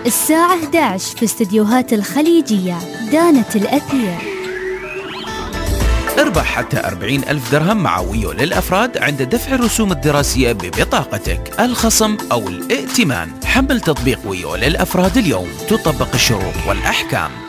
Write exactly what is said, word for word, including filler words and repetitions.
الساعة إحدى عشر في استديوهات الخليجية. دانت الأثير. اربح حتى أربعين ألف درهم مع ويو للأفراد عند دفع الرسوم الدراسية ببطاقتك، الخصم أو الائتمان. حمل تطبيق ويو للأفراد اليوم، تطبق الشروط والأحكام.